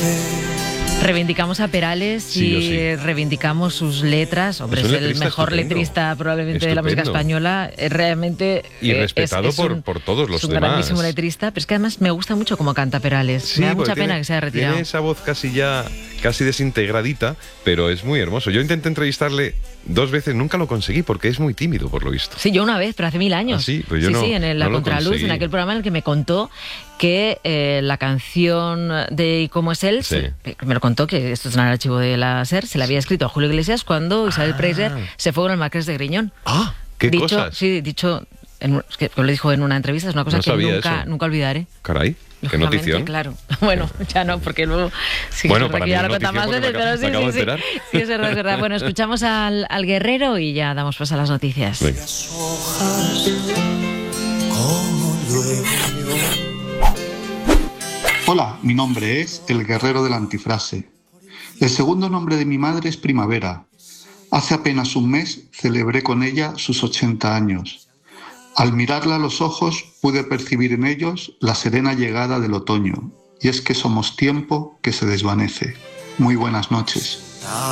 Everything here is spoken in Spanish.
Reivindicamos a Perales y reivindicamos sus letras. Hombre, es el mejor letrista probablemente de la música española. Realmente y respetado por todos los demás. Es un grandísimo letrista, pero es que además me gusta mucho cómo canta Perales. Sí, me da mucha pena que se haya retirado. Tiene esa voz casi desintegradita, pero es muy hermoso. Yo intenté entrevistarle 2 veces, nunca lo conseguí porque es muy tímido, por lo visto. Sí, yo una vez, pero hace 1000 años. ¿Ah, sí? Pues yo no, en La Contraluz, en aquel programa en el que me contó que la canción de ¿Y cómo es él? Me lo contó, que esto es en el archivo de la SER, se la había escrito a Julio Iglesias cuando Isabel Preisler se fue con el Marqués de Griñón. ¡Ah! ¿Qué cosas? Sí, dicho, que lo dijo en una entrevista, es una cosa que nunca olvidaré. Caray. ¿Qué notición? Claro. Bueno, ya no, porque luego... Sí, bueno, para mí ya es lo cuenta más veces, pero sí, sí, es verdad, es verdad. Bueno, escuchamos al guerrero y ya damos paso a las noticias. Las hojas, como llueve. Hola, mi nombre es El Guerrero de la Antifrase. El segundo nombre de mi madre es Primavera. Hace apenas un mes celebré con ella sus 80 años. Al mirarla a los ojos pude percibir en ellos la serena llegada del otoño, y es que somos tiempo que se desvanece. Muy buenas noches.